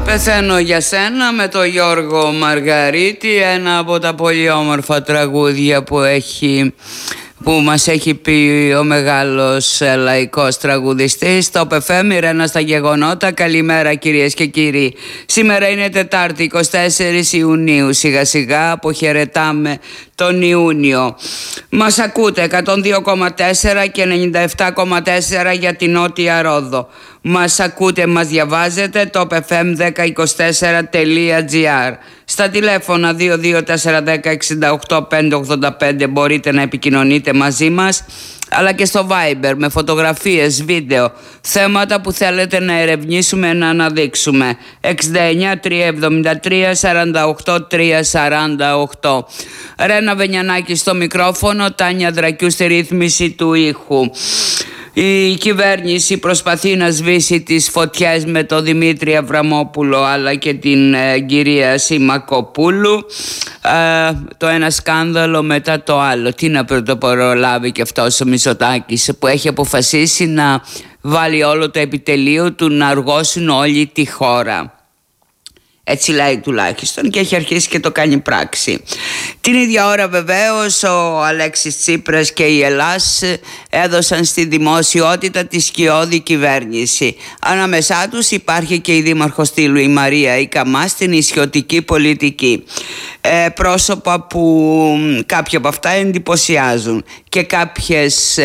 Πεθαίνω για σένα με το Γιώργο Μαργαρίτη, ένα από τα πολύ όμορφα τραγούδια που μας έχει πει ο μεγάλος λαϊκός τραγουδιστής. Το ΠΕΦΕΜ, Ρένα στα γεγονότα. Καλημέρα κυρίες και κύριοι. Σήμερα είναι Τετάρτη 24 Ιουνίου. Σιγά σιγά αποχαιρετάμε τον Ιούνιο. Μας ακούτε 102,4 και 97,4 για την Νότια Ρόδο. Μας ακούτε, μας διαβάζετε το pfm1024.gr. Στα τηλέφωνα 22410685585 μπορείτε να επικοινωνείτε μαζί μας, αλλά και στο Viber με φωτογραφίες, βίντεο, θέματα που θέλετε να ερευνήσουμε, να αναδείξουμε. 69-373-48-348. Ρένα Βενιανάκη στο μικρόφωνο, Τάνια Δρακιού στη ρύθμιση του ήχου. Η κυβέρνηση προσπαθεί να σβήσει τις φωτιές με τον Δημήτρη Αβραμόπουλο αλλά και την κυρία Σιμακοπούλου. Το ένα σκάνδαλο μετά το άλλο. Τι να πρωτοπρολάβει και αυτός ο Μητσοτάκης που έχει αποφασίσει να βάλει όλο το επιτελείο του να αργώσουν όλη τη χώρα. Έτσι λέει τουλάχιστον, και έχει αρχίσει και το κάνει πράξη. Την ίδια ώρα βεβαίως ο Αλέξης Τσίπρας και η Ελλάς έδωσαν στη δημοσιότητα τη σκιώδη κυβέρνηση. Ανάμεσά τους υπάρχει και η δήμαρχος Τήλου, η Μαρία Ικαμά, στην ισιωτική πολιτική. Πρόσωπα που κάποια από αυτά εντυπωσιάζουν και κάποιες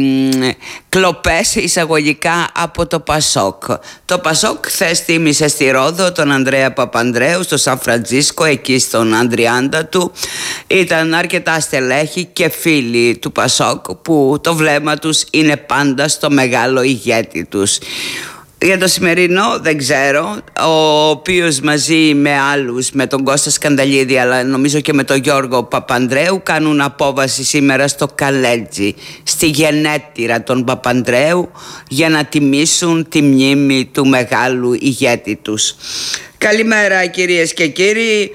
κλοπές εισαγωγικά από το Πασόκ. Το Πασόκ χθες τίμησε στη Ρόδο τον Ανδρέα Παπανδρέου, στο Σαν Φραντζίσκο, εκεί στον Ανδριάντα του. Ήταν αρκετά στελέχη και φίλοι του Πασόκ που το βλέμμα τους είναι πάντα στο μεγάλο ηγέτη τους. Για το σημερινό δεν ξέρω, ο οποίος μαζί με άλλους, με τον Κώστα Σκανταλίδη αλλά νομίζω και με τον Γιώργο Παπανδρέου, κάνουν απόβαση σήμερα στο Καλέτζι, στη γενέτειρα των Παπανδρέου, για να τιμήσουν τη μνήμη του μεγάλου ηγέτη τους. Καλημέρα κυρίες και κύριοι.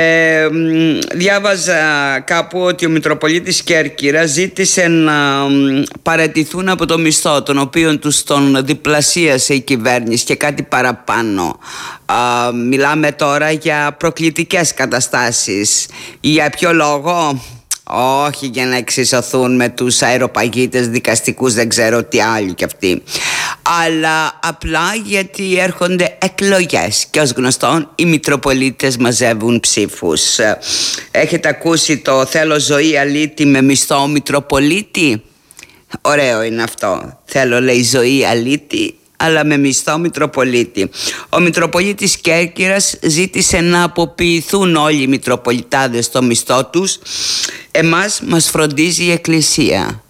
Διάβαζα κάπου ότι ο Μητροπολίτης Κέρκυρας ζήτησε να παραιτηθούν από το μισθό, τον οποίο τους τον διπλασίασε η κυβέρνηση και κάτι παραπάνω. Μιλάμε τώρα για προκλητικές καταστάσεις. Για ποιο λόγο? Όχι για να εξισωθούν με τους αεροπαγίτες δικαστικούς, δεν ξέρω τι άλλοι κι αυτοί, αλλά απλά γιατί έρχονται εκλογές και ως γνωστόν οι Μητροπολίτες μαζεύουν ψήφους. Έχετε ακούσει το «Θέλω ζωή αλήτη με μισθό Μητροπολίτη»? Ωραίο είναι αυτό. Θέλω, λέει, ζωή αλήτη αλλά με μισθό Μητροπολίτη. Ο Μητροπολίτης Κέρκυρας ζήτησε να αποποιηθούν όλοι οι Μητροπολιτάδες στο μισθό τους. Εμάς μας φροντίζει η Εκκλησία.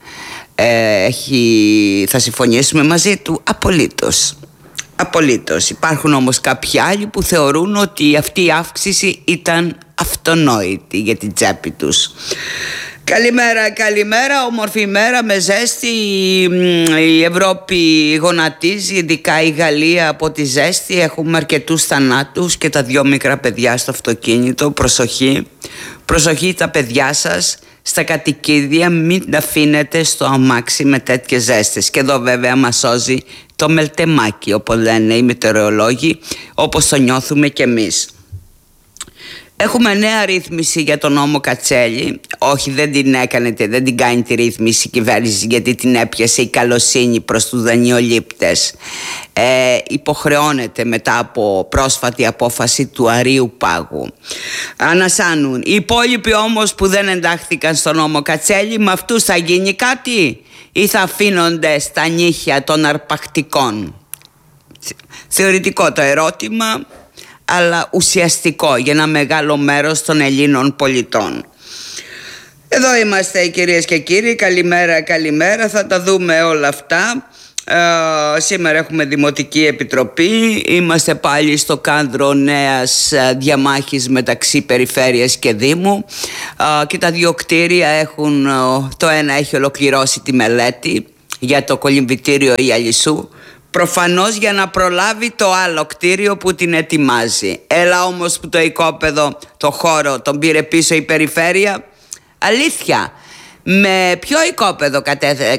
Θα συμφωνήσουμε μαζί του? Απολύτως. Υπάρχουν όμως κάποιοι άλλοι που θεωρούν ότι αυτή η αύξηση ήταν αυτονόητη για την τσέπη τους. Καλημέρα, όμορφη ημέρα με ζέστη. Η Ευρώπη γονατίζει, ειδικά η Γαλλία, από τη ζέστη. Έχουμε αρκετούς θανάτους και τα 2 μικρά παιδιά στο αυτοκίνητο. Προσοχή τα παιδιά σας στα κατοικίδια, μην τα αφήνετε στο αμάξι με τέτοιες ζέστες. Και εδώ βέβαια μας σώζει το μελτεμάκι, όπως λένε οι μετεωρολόγοι, όπως το νιώθουμε κι εμείς. Έχουμε νέα ρύθμιση για τον νόμο Κατσέλη. Όχι, δεν την κάνει τη ρύθμιση η κυβέρνηση, γιατί την έπιασε η καλοσύνη προς τους δανειολήπτες. Υποχρεώνεται μετά από πρόσφατη απόφαση του Αρείου Πάγου. Ανασάνουν. Οι υπόλοιποι όμως που δεν εντάχθηκαν στον νόμο Κατσέλη, με αυτούς θα γίνει κάτι ή θα αφήνονται στα νύχια των αρπακτικών? Θεωρητικό το ερώτημα, αλλά ουσιαστικό για ένα μεγάλο μέρος των Ελλήνων πολιτών. Εδώ είμαστε κυρίες και κύριοι. Καλημέρα. Θα τα δούμε όλα αυτά. Σήμερα έχουμε Δημοτική Επιτροπή. Είμαστε πάλι στο κάδρο νέας διαμάχης μεταξύ Περιφέρειας και Δήμου και τα 2 κτίρια έχουν, το ένα έχει ολοκληρώσει τη μελέτη για το κολυμβητήριο Ιαλισσού, προφανώς για να προλάβει το άλλο κτίριο που την ετοιμάζει. Έλα όμως που το οικόπεδο, το χώρο τον πήρε πίσω η Περιφέρεια. Αλήθεια, με ποιο οικόπεδο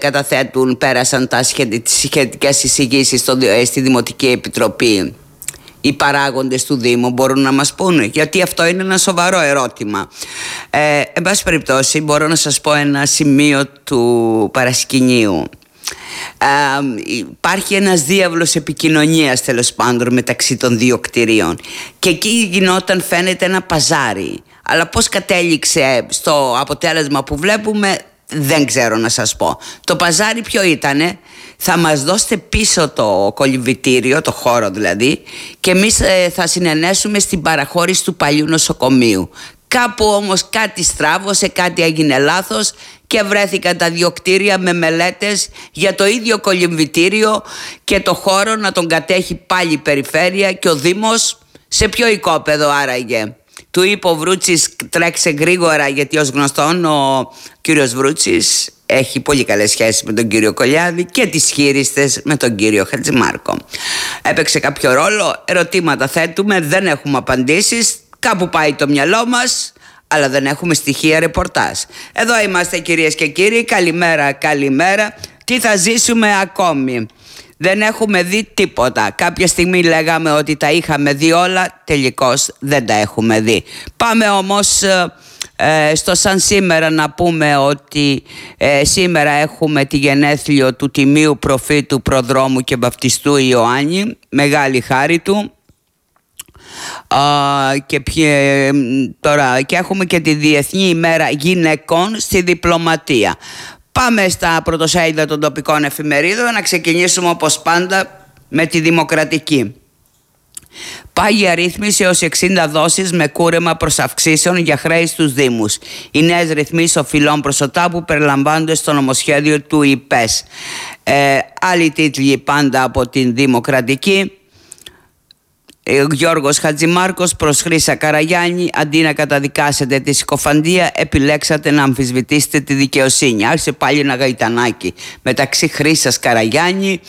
πέρασαν τις σχετικές εισηγήσεις στη Δημοτική Επιτροπή? οι παράγοντες του Δήμου, μπορούν να μας πούνε? Γιατί αυτό είναι ένα σοβαρό ερώτημα. Εν πάση περιπτώσει, μπορώ να σας πω ένα σημείο του παρασκηνίου. Υπάρχει ένας διάβλος επικοινωνίας, τέλος πάντων, μεταξύ των δύο κτηρίων, και εκεί γινόταν, φαίνεται, ένα παζάρι. Αλλά πώς κατέληξε στο αποτέλεσμα που βλέπουμε δεν ξέρω να σας πω. Το παζάρι ποιο ήτανε? Θα μας δώσετε πίσω το κολυμβητήριο, το χώρο δηλαδή, και εμείς θα συνενέσουμε στην παραχώρηση του παλιού νοσοκομείου. Κάπου όμως κάτι στράβωσε, κάτι έγινε λάθος και βρέθηκαν τα δύο κτίρια με μελέτες για το ίδιο κολυμβητήριο και το χώρο να τον κατέχει πάλι η περιφέρεια και ο Δήμος σε ποιο οικόπεδο άραγε? Του είπε ο Βρούτσης τρέξε γρήγορα, γιατί ως γνωστόν ο κύριος Βρούτσης έχει πολύ καλές σχέσεις με τον κύριο Κολιάδη και τις χείριστες με τον κύριο Χατζημάρκο. Έπαιξε κάποιο ρόλο? Ερωτήματα θέτουμε, δεν έχουμε απαντήσεις, κάπου πάει το μυαλό μας, αλλά δεν έχουμε στοιχεία ρεπορτάζ. Εδώ είμαστε, κυρίες και κύριοι, καλημέρα, καλημέρα. Τι θα ζήσουμε ακόμη? Δεν έχουμε δει τίποτα. Κάποια στιγμή λέγαμε ότι τα είχαμε δει όλα, τελικώς δεν τα έχουμε δει. Πάμε όμως στο σαν σήμερα να πούμε ότι σήμερα έχουμε τη γενέθλιο του τιμίου προφήτου, προδρόμου και βαπτιστού Ιωάννη, μεγάλη χάρη του. Και έχουμε και τη Διεθνή ημέρα γυναικών στη διπλωματία. Πάμε στα πρωτοσέλιδα των τοπικών εφημερίδων, να ξεκινήσουμε όπως πάντα με τη Δημοκρατική. Πάγια ρύθμιση έως 60 δόσεις με κούρεμα προς αυξήσεων για χρέη στους Δήμους. Οι νέες ρυθμίσεις οφειλών προσωτά που περιλαμβάνονται στο νομοσχέδιο του ΙΠΕΣ. Άλλοι τίτλοι πάντα από την Δημοκρατική. Γιώργος Χατζημάρκος προς Χρύσα Καραγιάννη: αντί να καταδικάσετε τη συκοφαντία, επιλέξατε να αμφισβητήσετε τη δικαιοσύνη. Άρχισε πάλι ένα γαϊτανάκι μεταξύ Χρύσας Καραγιάννη,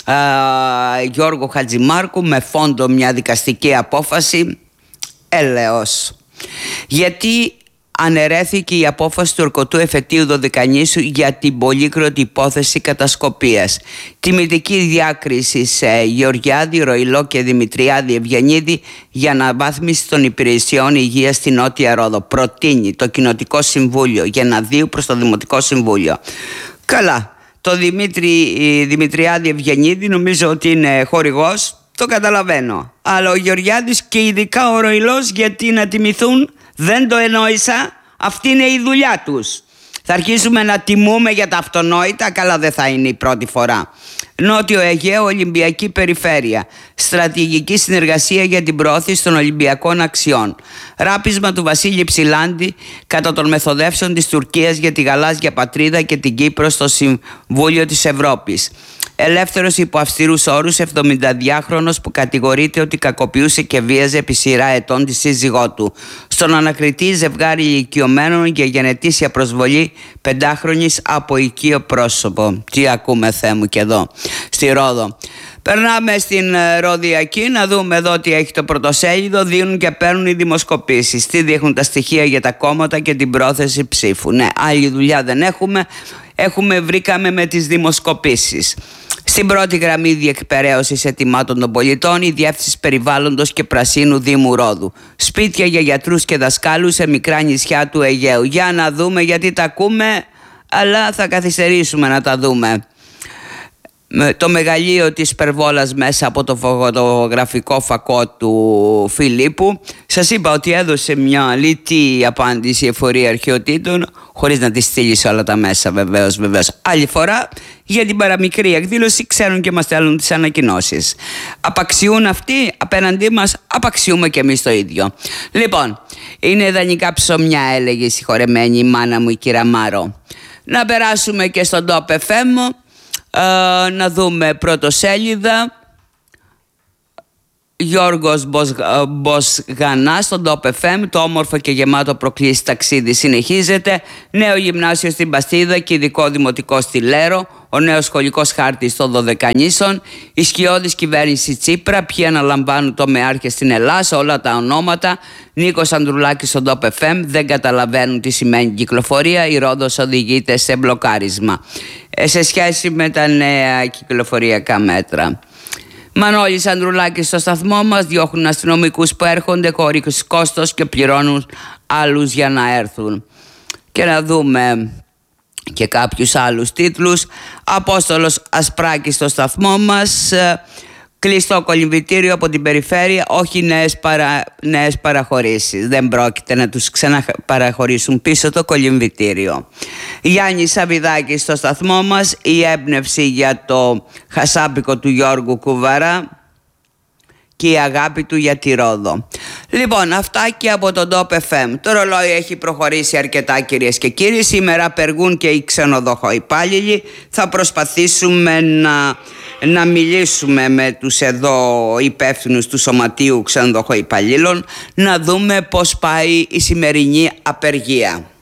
Γιώργου Χατζημάρκου, με φόντο μια δικαστική απόφαση. Έλεος. Γιατί αναιρέθηκε η απόφαση του ορκωτού εφετείου Δωδεκανήσου για την πολύκροτη υπόθεση κατασκοπίας. Τιμητική διάκριση σε Γεωργιάδη, Ροϊλό και Δημητριάδη Ευγενίδη για αναβάθμιση των υπηρεσιών υγείας στη Νότια Ρόδο. Προτείνει το Κοινοτικό Συμβούλιο Γεναδίου προς το Δημοτικό Συμβούλιο. Καλά, το Δημητριάδη Ευγενίδη νομίζω ότι είναι χορηγός, το καταλαβαίνω. Αλλά ο Γεωργιάδης και ειδικά ο Ροϊλός, γιατί να τιμηθούν? Δεν το εννοήσα, αυτή είναι η δουλειά τους. Θα αρχίσουμε να τιμούμε για τα αυτονόητα, καλά δεν θα είναι η πρώτη φορά. Νότιο Αιγαίο, Ολυμπιακή Περιφέρεια. Στρατηγική συνεργασία για την προώθηση των Ολυμπιακών αξιών. Ράπισμα του Βασίλη Ψηλάντη κατά των μεθοδεύσεων της Τουρκίας για τη γαλάζια πατρίδα και την Κύπρο στο Συμβούλιο της Ευρώπης. Ελεύθερος υπό αυστηρούς όρους 72χρονος που κατηγορείται ότι κακοποιούσε και βίαζε επί σειρά ετών τη σύζυγό του. Στον ανακριτή ζευγάρι ηλικιωμένων για γενετήσια προσβολή 5χρονης από οικείο πρόσωπο. Τι ακούμε, Θεέ μου, και εδώ στη Ρόδο. Περνάμε στην Ροδιακή να δούμε εδώ τι έχει το πρωτοσέλιδο. Δίνουν και παίρνουν οι δημοσκοπήσεις. Τι δείχνουν τα στοιχεία για τα κόμματα και την πρόθεση ψήφου. Ναι, άλλη δουλειά δεν έχουμε. Βρήκαμε με τις δημοσκοπήσεις. Στην πρώτη γραμμή διεκπεραίωσης αιτημάτων των πολιτών η Διεύθυνση Περιβάλλοντος και Πρασίνου Δήμου Ρόδου. Σπίτια για γιατρούς και δασκάλους σε μικρά νησιά του Αιγαίου. Για να δούμε, γιατί τα ακούμε, αλλά θα καθυστερήσουμε να τα δούμε. Το μεγαλείο της Περβόλας μέσα από το φωτογραφικό φακό του Φιλίππου. Σας είπα ότι έδωσε μια λιτή απάντηση η Εφορία Αρχαιοτήτων, χωρίς να τη στείλει σε όλα τα μέσα, βεβαίως. Άλλη φορά, για την παραμικρή εκδήλωση, ξέρουν και μας στέλνουν τις ανακοινώσεις. Απαξιούν αυτοί απέναντί μας, απαξιούμε και εμείς το ίδιο. Λοιπόν, είναι ιδανικά ψωμιά, έλεγε η συγχωρεμένη η μάνα μου η κυρία Μάρο. Να περάσουμε και στον Top FM. Να δούμε πρωτοσέλιδα. Γιώργος Μποσγανάς στον Top FM. Το όμορφο και γεμάτο προκλήσεις ταξίδι συνεχίζεται. Νέο γυμνάσιο στην Παστίδα και ειδικό δημοτικό στη Λέρο. Ο νέος σχολικός χάρτης των Δωδεκανήσων. Η σκιώδης κυβέρνηση Τσίπρα. Ποιοι αναλαμβάνουν το ΜΕΑΡΧΕ στην Ελλάδα. Όλα τα ονόματα. Νίκος Ανδρουλάκης στον Top FM. Δεν καταλαβαίνουν τι σημαίνει κυκλοφορία. Η Ρόδος οδηγείται σε μπλοκάρισμα. Σε σχέση με τα νέα κυκλοφοριακά μέτρα. Μανώλης Ανδρουλάκης στο σταθμό μας. Διώχνουν αστυνομικούς που έρχονται χωρίς κόστος και πληρώνουν άλλους για να έρθουν. Και να δούμε και κάποιους άλλους τίτλους. Απόστολος Ασπράκης στο σταθμό μας. Κλειστό κολυμβητήριο από την περιφέρεια, όχι νέες παραχωρήσεις. Δεν πρόκειται να τους ξαναπαραχωρήσουν πίσω το κολυμβητήριο. Γιάννη Σαββιδάκη στο σταθμό μας. Η έμπνευση για το χασάπικο του Γιώργου Κουβαρά και η αγάπη του για τη Ρόδο. Λοιπόν, αυτά και από τον Top FM. Το ρολόι έχει προχωρήσει αρκετά, κυρίες και κύριοι. Σήμερα απεργούν και οι ξενοδοχοϊπάλληλοι. Θα προσπαθήσουμε να μιλήσουμε με τους εδώ υπεύθυνους του Σωματείου Ξενοδοχοϊπαλλήλων, να δούμε πώς πάει η σημερινή απεργία.